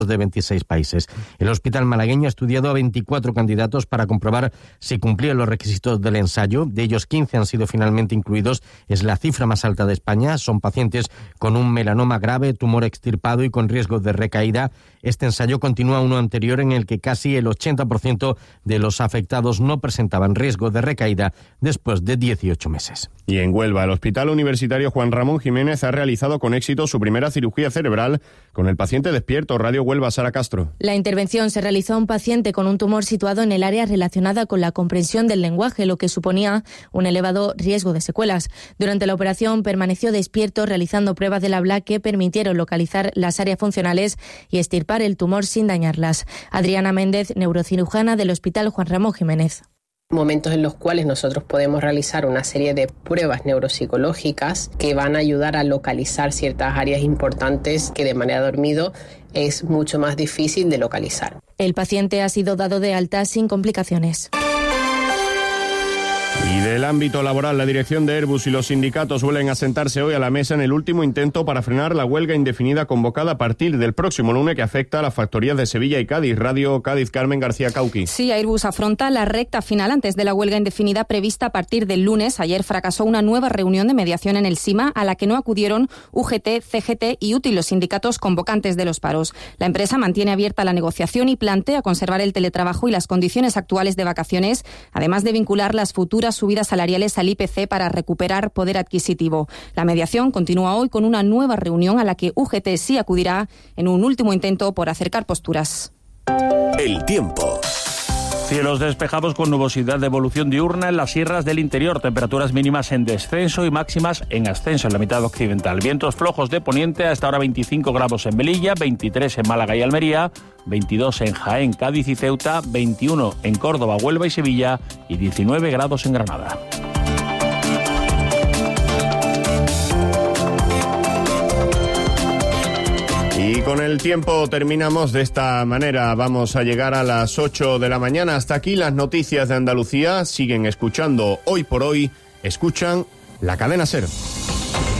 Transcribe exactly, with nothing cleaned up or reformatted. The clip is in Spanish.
de veintiséis países. El hospital malagueño ha estudiado a veinticuatro candidatos para comprobar si cumplían los requisitos del ensayo. De ellos, quince han sido finalmente incluidos. Es la cifra más alta de España. Son pacientes con un melanoma grave, tumor extirpado y con riesgo de recaída. Este ensayo continúa uno anterior en el que casi el ochenta por ciento de los afectados no presentaban riesgo de recaída después de dieciocho meses. Y en Huelva, el Hospital Universitario Juan Ramón Jiménez ha realizado con éxito su primera cirugía cerebral con el paciente despierto. Radio Huelva, Sara Castro. La intervención se realizó a un paciente con un tumor situado en el área relacionada con la comprensión del lenguaje, lo que suponía un elevado riesgo de secuelas. Durante la operación permaneció despierto realizando pruebas del habla que permitieron localizar las áreas funcionales y extirpar el tumor sin dañarlas. Adriana Méndez, neurocirujana del Hospital Juan Ramón Jiménez. Momentos en los cuales nosotros podemos realizar una serie de pruebas neuropsicológicas que van a ayudar a localizar ciertas áreas importantes que de manera dormido es mucho más difícil de localizar. El paciente ha sido dado de alta sin complicaciones. Y del ámbito laboral, la dirección de Airbus y los sindicatos vuelven a sentarse hoy a la mesa en el último intento para frenar la huelga indefinida convocada a partir del próximo lunes que afecta a las factorías de Sevilla y Cádiz. Radio Cádiz, Carmen García Cauqui. Sí, Airbus afronta la recta final antes de la huelga indefinida prevista a partir del lunes. Ayer fracasó una nueva reunión de mediación en el SIMA a la que no acudieron U G T, C G T y U T I, los sindicatos convocantes de los paros. La empresa mantiene abierta la negociación y plantea conservar el teletrabajo y las condiciones actuales de vacaciones, además de vincular las futuras subidas salariales al I P C para recuperar poder adquisitivo. La mediación continúa hoy con una nueva reunión a la que U G T sí acudirá en un último intento por acercar posturas. El tiempo. Cielos despejados con nubosidad de evolución diurna en las sierras del interior, temperaturas mínimas en descenso y máximas en ascenso en la mitad occidental. Vientos flojos de poniente, hasta ahora veinticinco grados en Melilla, veintitrés en Málaga y Almería, veintidós en Jaén, Cádiz y Ceuta, veintiuno en Córdoba, Huelva y Sevilla y diecinueve grados en Granada. Y con el tiempo terminamos de esta manera. Vamos a llegar a las ocho de la mañana. Hasta aquí las noticias de Andalucía. Siguen escuchando Hoy por Hoy. Escuchan la cadena SER.